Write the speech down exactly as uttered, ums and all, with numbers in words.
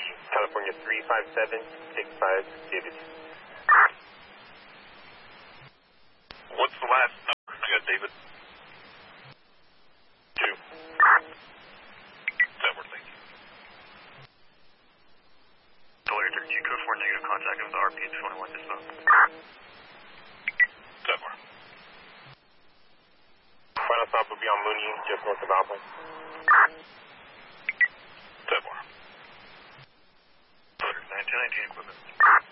California three five seven six five, David. What's the last number? I got David. Two. Edward, thank you. Delaware thirty-two, code four, negative contact with R P twenty-one dispo. Edward. Final stop will be on Mooney, just north of Alpine. Edward. nineteen nineteen equipment.